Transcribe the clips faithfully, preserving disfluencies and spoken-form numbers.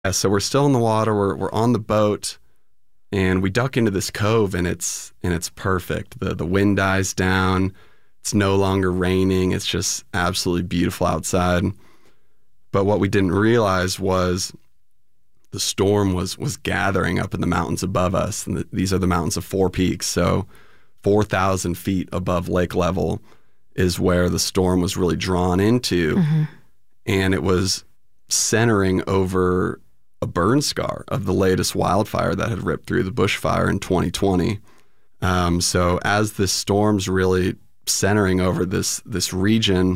Yeah, so we're still in the water. We're we're on the boat, and we duck into this cove, and it's and it's perfect. The the wind dies down. It's no longer raining. It's just absolutely beautiful outside. But what we didn't realize was the storm was was gathering up in the mountains above us. And the, these are the mountains of Four Peaks. So four thousand feet above lake level is where the storm was really drawn into. Mm-hmm. And it was centering over a burn scar of the latest wildfire that had ripped through the bushfire in twenty twenty. Um, so as this storm's really centering over this this region,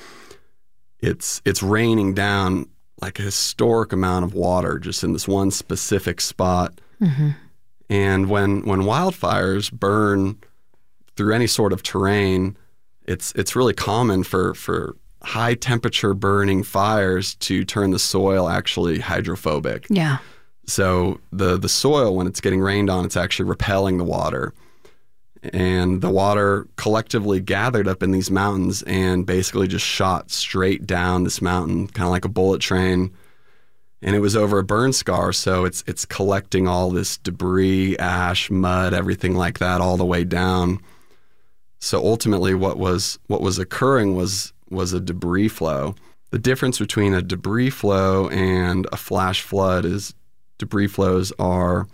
it's it's raining down like a historic amount of water just in this one specific spot. Mm-hmm. And when when wildfires burn through any sort of terrain, it's it's really common for for high temperature burning fires to turn the soil actually hydrophobic. Yeah. So the the soil, when it's getting rained on, it's actually repelling the water. And the water collectively gathered up in these mountains and basically just shot straight down this mountain, kind of like a bullet train. And it was over a burn scar, so it's it's collecting all this debris, ash, mud, everything like that all the way down. So ultimately what was what was occurring was was a debris flow. The difference between a debris flow and a flash flood is debris flows are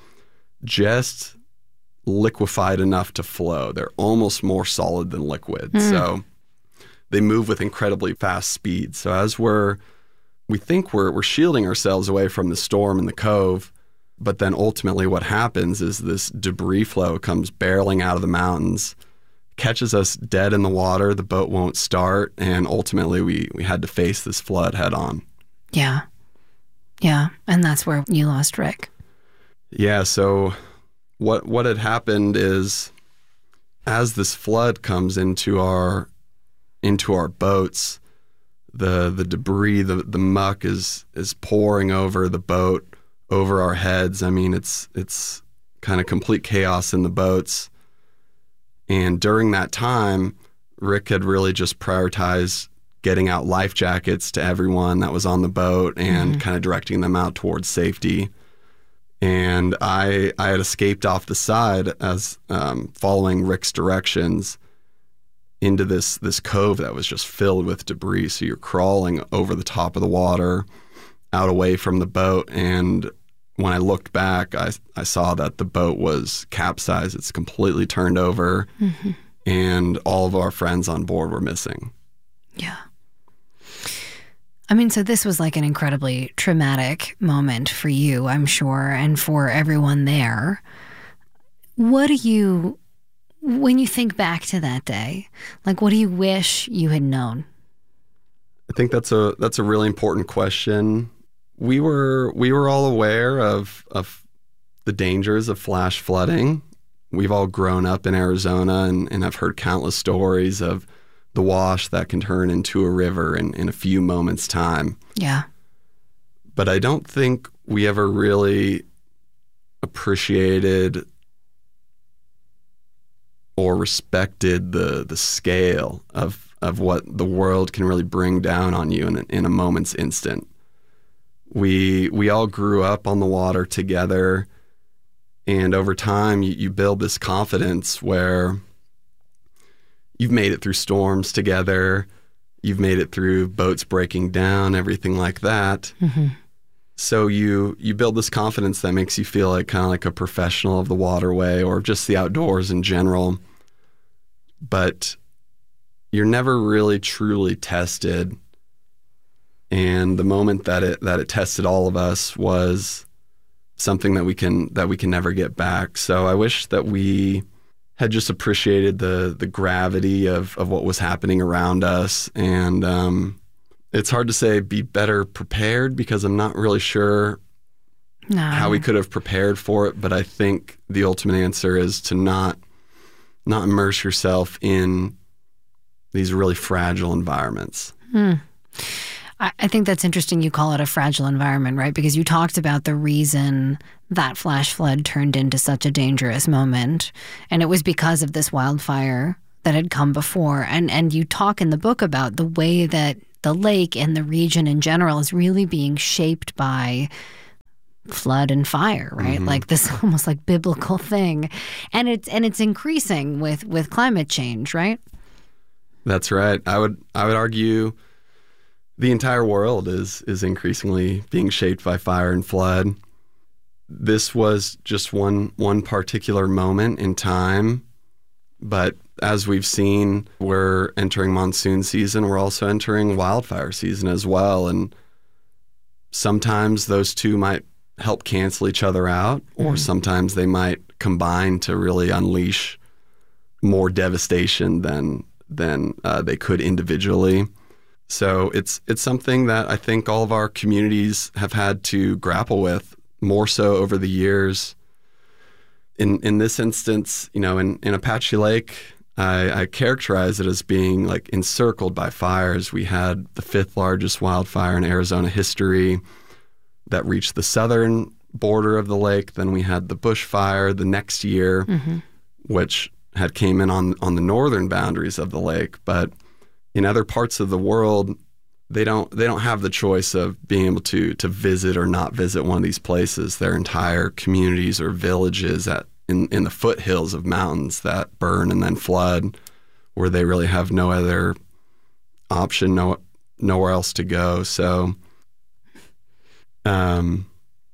just liquefied enough to flow. They're almost more solid than liquid. Mm. So they move with incredibly fast speed. So as we're, we think we're, we're shielding ourselves away from the storm in the cove, but then ultimately what happens is this debris flow comes barreling out of the mountains, catches us dead in the water, the boat won't start, and ultimately we, we had to face this flood head on. Yeah. Yeah. And that's where you lost Rick. Yeah. So what what had happened is as this flood comes into our into our boats, the the debris, the, the muck is is pouring over the boat, over our heads. I mean, it's it's kind of complete chaos in the boats. And during that time, Rick had really just prioritized getting out life jackets to everyone that was on the boat and mm-hmm. kind of directing them out towards safety. And I I had escaped off the side as um, following Rick's directions into this this cove that was just filled with debris. So you're crawling over the top of the water, out away from the boat. And when I looked back, I I saw that the boat was capsized. It's completely turned over, mm-hmm. and all of our friends on board were missing. Yeah. I mean, so this was like an incredibly traumatic moment for you, I'm sure, and for everyone there. What do you, when you think back to that day, like what do you wish you had known? I think that's a that's a really important question. We were we were all aware of of the dangers of flash flooding. We've all grown up in Arizona and, and have heard countless stories of the wash that can turn into a river in, in a few moments' time. Yeah. But I don't think we ever really appreciated or respected the the scale of of what the world can really bring down on you in a, in a moment's instant. We we all grew up on the water together, and over time you, you build this confidence where you've made it through storms together. You've made it through boats breaking down, everything like that. Mm-hmm. So you you build this confidence that makes you feel like kind of like a professional of the waterway or just the outdoors in general. But you're never really truly tested. And the moment that it that it tested all of us was something that we can that we can never get back. So I wish that we had just appreciated the the gravity of, of what was happening around us. And um, it's hard to say be better prepared because I'm not really sure no. how we could have prepared for it. But I think the ultimate answer is to not not immerse yourself in these really fragile environments. Hmm. I think that's interesting you call it a fragile environment, right? Because you talked about the reason that flash flood turned into such a dangerous moment. And it was because of this wildfire that had come before. And and you talk in the book about the way that the lake and the region in general is really being shaped by flood and fire, right? Mm-hmm. Like this almost like biblical thing. And it's and it's increasing with with climate change, right? That's right. I would I would argue the entire world is is increasingly being shaped by fire and flood. This was just one one particular moment in time, but as we've seen, we're entering monsoon season. We're also entering wildfire season as well, and sometimes those two might help cancel each other out, or mm-hmm. sometimes they might combine to really unleash more devastation than than uh, they could individually. So it's it's something that I think all of our communities have had to grapple with more so over the years. In in this instance, you know, in, in Apache Lake, I, I characterize it as being like encircled by fires. We had the fifth largest wildfire in Arizona history that reached the southern border of the lake. Then we had the bushfire the next year, mm-hmm. which had came in on, on the northern boundaries of the lake. But in other parts of the world, they don't they don't have the choice of being able to to visit or not visit one of these places. Their entire communities or villages at in, in the foothills of mountains that burn and then flood, where they really have no other option, no nowhere else to go. So um,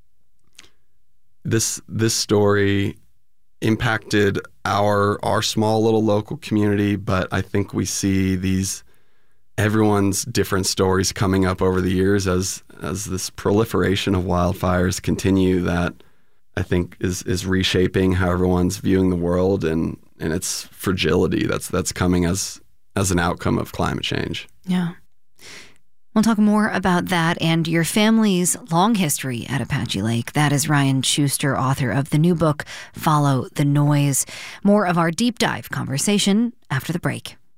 this this story impacted our our small little local community, but I think we see these everyone's different stories coming up over the years as as this proliferation of wildfires continue, that I think is is reshaping how everyone's viewing the world and and its fragility that's that's coming as as an outcome of climate change. Yeah. We'll talk more about that and your family's long history at Apache Lake. That is Ryan Schuster, author of the new book, Follow the Noise. More of our deep dive conversation after the break.